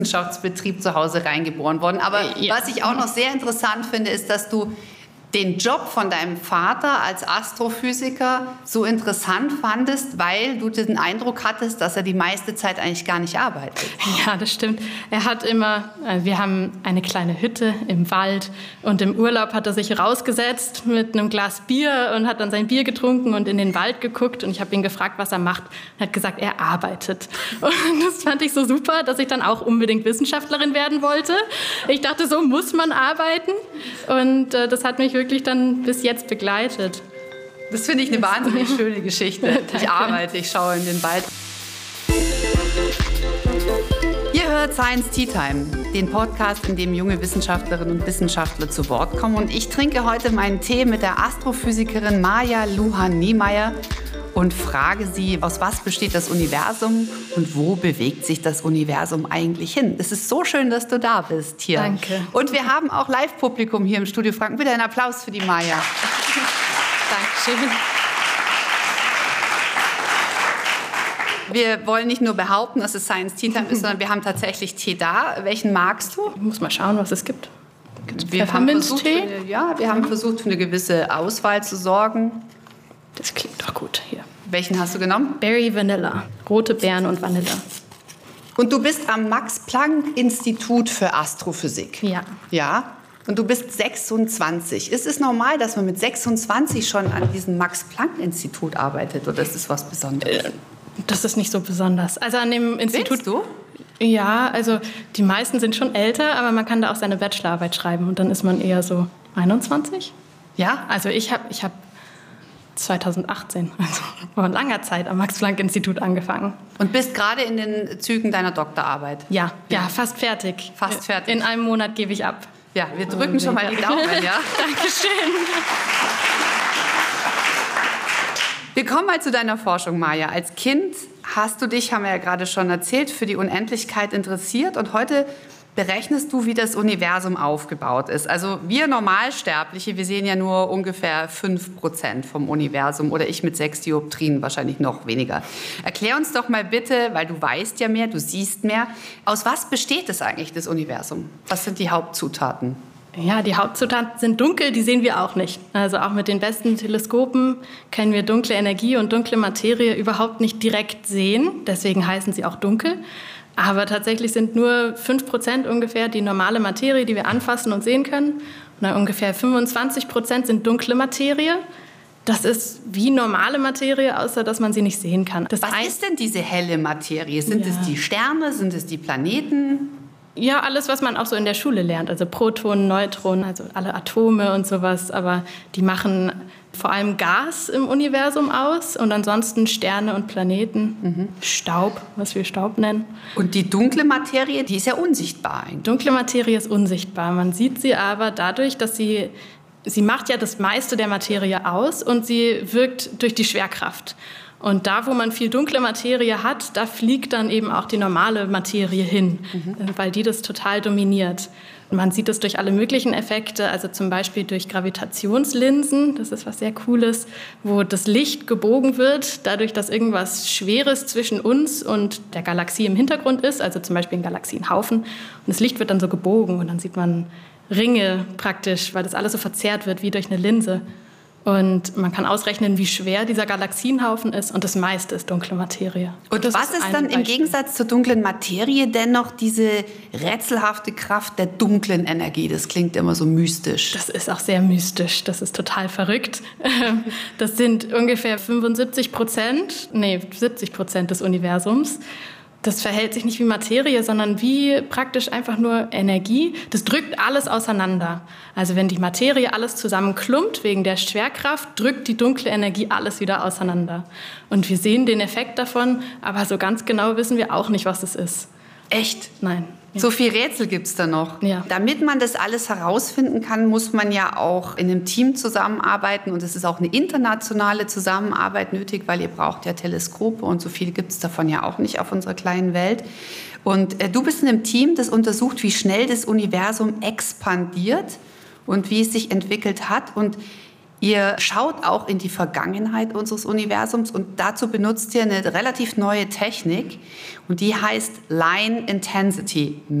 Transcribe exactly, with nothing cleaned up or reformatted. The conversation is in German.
Wissenschaftsbetrieb zu Hause reingeboren worden. Aber ja. Was ich auch noch sehr interessant finde, ist, dass du den Job von deinem Vater als Astrophysiker so interessant fandest, weil du den Eindruck hattest, dass er die meiste Zeit eigentlich gar nicht arbeitet. Ja, das stimmt. Er hat immer, wir haben eine kleine Hütte im Wald und im Urlaub hat er sich rausgesetzt mit einem Glas Bier und hat dann sein Bier getrunken und in den Wald geguckt und ich habe ihn gefragt, was er macht. Er hat gesagt, er arbeitet. Und das fand ich so super, dass ich dann auch unbedingt Wissenschaftlerin werden wollte. Ich dachte, so muss man arbeiten und äh, das hat mich wirklich wirklich dann bis jetzt begleitet. Das finde ich eine wahnsinnig schöne Geschichte. Ich arbeite, ich schaue in den Wald. Ihr hört Science Tea Time, den Podcast, in dem junge Wissenschaftlerinnen und Wissenschaftler zu Wort kommen. Und ich trinke heute meinen Tee mit der Astrophysikerin Maja Luhan-Niemeyer und frage sie, aus was besteht das Universum und wo bewegt sich das Universum eigentlich hin? Es ist so schön, dass du da bist hier. Danke. Und wir haben auch Live-Publikum hier im Studio Franken. Bitte einen Applaus für die Maja. Dankeschön. Wir wollen nicht nur behaupten, dass es Science Tea Time ist, sondern wir haben tatsächlich Tee da. Welchen magst du? Ich muss mal schauen, was es gibt. Wir haben versucht, für eine, ja, wir haben versucht, für eine gewisse Auswahl zu sorgen. Das klingt doch gut hier. Welchen hast du genommen? Berry Vanilla. Rote Beeren und Vanille. Und du bist am Max-Planck-Institut für Astrophysik. Ja. Ja. Und du bist sechsundzwanzig. Ist es normal, dass man mit sechsundzwanzig schon an diesem Max-Planck-Institut arbeitet? Oder ist das was Besonderes? Äh, das ist nicht so besonders. Also an dem Institut... Willst du? Ja, also die meisten sind schon älter, aber man kann da auch seine Bachelorarbeit schreiben. Und dann ist man eher so einundzwanzig. Ja? Also ich habe... Ich hab zweitausendachtzehn, also vor langer Zeit am Max-Planck-Institut angefangen. Und bist gerade in den Zügen deiner Doktorarbeit? Ja, ja, fast fertig. Fast fertig. In einem Monat gebe ich ab. Ja, wir drücken schon mal die Daumen, ja? Dankeschön. Wir kommen mal zu deiner Forschung, Maja. Als Kind hast du dich, haben wir ja gerade schon erzählt, für die Unendlichkeit interessiert und heute berechnest du, wie das Universum aufgebaut ist. Also wir Normalsterbliche, wir sehen ja nur ungefähr fünf Prozent vom Universum oder ich mit sechs Dioptrien wahrscheinlich noch weniger. Erklär uns doch mal bitte, weil du weißt ja mehr, du siehst mehr, aus was besteht es eigentlich, das Universum? Was sind die Hauptzutaten? Ja, die Hauptzutaten sind dunkel, die sehen wir auch nicht. Also auch mit den besten Teleskopen können wir dunkle Energie und dunkle Materie überhaupt nicht direkt sehen. Deswegen heißen sie auch dunkel. Aber tatsächlich sind nur fünf Prozent ungefähr die normale Materie, die wir anfassen und sehen können. Und dann ungefähr fünfundzwanzig Prozent sind dunkle Materie. Das ist wie normale Materie, außer dass man sie nicht sehen kann. Das Was ist denn diese helle Materie? Sind ja. es die Sterne? Sind es die Planeten? Ja, alles, was man auch so in der Schule lernt. Also Protonen, Neutronen, also alle Atome und sowas. Aber die machen vor allem Gas im Universum aus und ansonsten Sterne und Planeten, mhm. Staub, was wir Staub nennen. Und die dunkle Materie, die ist ja unsichtbar eigentlich. Dunkle Materie ist unsichtbar. Man sieht sie aber dadurch, dass sie, sie macht ja das meiste der Materie aus und sie wirkt durch die Schwerkraft. Und da, wo man viel dunkle Materie hat, da fliegt dann eben auch die normale Materie hin, mhm. weil die das total dominiert. Man sieht es durch alle möglichen Effekte, also zum Beispiel durch Gravitationslinsen, das ist was sehr Cooles, wo das Licht gebogen wird, dadurch, dass irgendwas Schweres zwischen uns und der Galaxie im Hintergrund ist, also zum Beispiel ein Galaxienhaufen. Und das Licht wird dann so gebogen und dann sieht man Ringe praktisch, weil das alles so verzerrt wird wie durch eine Linse. Und man kann ausrechnen, wie schwer dieser Galaxienhaufen ist. Und das meiste ist dunkle Materie. Und was ist, ist dann Beispiel. Im Gegensatz zur dunklen Materie dennoch diese rätselhafte Kraft der dunklen Energie? Das klingt immer so mystisch. Das ist auch sehr mystisch. Das ist total verrückt. Das sind ungefähr fünfundsiebzig Prozent, nee, siebzig Prozent des Universums. Das verhält sich nicht wie Materie, sondern wie praktisch einfach nur Energie. Das drückt alles auseinander. Also wenn die Materie alles zusammenklumpt wegen der Schwerkraft, drückt die dunkle Energie alles wieder auseinander. Und wir sehen den Effekt davon, aber so ganz genau wissen wir auch nicht, was es ist. Echt? Nein. Ja. So viel Rätsel gibt es da noch. Ja. Damit man das alles herausfinden kann, muss man ja auch in einem Team zusammenarbeiten. Und es ist auch eine internationale Zusammenarbeit nötig, weil ihr braucht ja Teleskope und so viel gibt es davon ja auch nicht auf unserer kleinen Welt. Und äh, du bist in einem Team, das untersucht, wie schnell das Universum expandiert und wie es sich entwickelt hat. Und Ihr schaut auch in die Vergangenheit unseres Universums und dazu benutzt ihr eine relativ neue Technik und die heißt Line Intensity